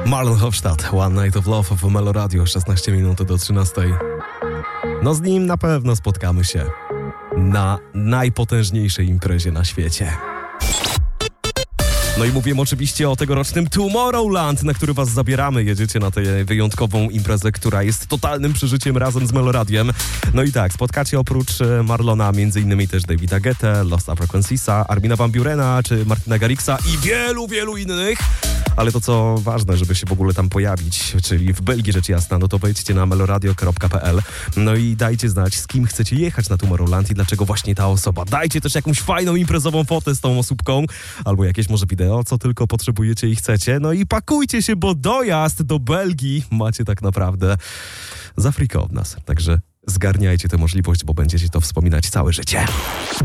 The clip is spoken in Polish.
Marlon Hofstadt, One Night of Love w Melo Radio, 16 minut do 13. No z nim na pewno spotkamy się na najpotężniejszej imprezie na świecie. No i mówię oczywiście o tegorocznym Tomorrowland, na który was zabieramy. Jedziecie na tę wyjątkową imprezę, która jest totalnym przeżyciem razem z Meloradiem. No i tak, spotkacie oprócz Marlona m.in. też Davida Guettę, Lost Frequenciesa, Armina Van Burena czy Martina Garrix'a i wielu innych. Ale to co ważne, żeby się w ogóle tam pojawić, czyli w Belgii rzecz jasna, no to wejdźcie na meloradio.pl. No i dajcie znać, z kim chcecie jechać na Tomorrowland i dlaczego właśnie ta osoba. Dajcie też jakąś fajną imprezową fotę z tą osóbką, albo jakieś może wideo, co tylko potrzebujecie i chcecie. No i pakujcie się, bo dojazd do Belgii macie tak naprawdę za friko od nas. Także zgarniajcie tę możliwość, bo będziecie to wspominać całe życie.